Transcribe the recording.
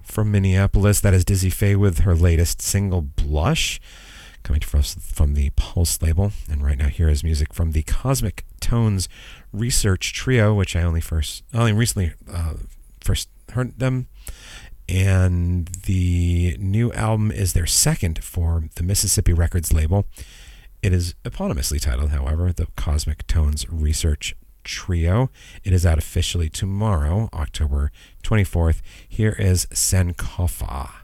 From Minneapolis, that is Dizzy Faye with her latest single, Blush, coming to us from the Pulse label. And right now here is music from the Cosmic Tones Research Trio, which I only recently first heard them. And the new album is their second for the Mississippi Records label. It is eponymously titled, however, the Cosmic Tones Research Trio. It is out officially tomorrow, October 24th. Here is Sankofa.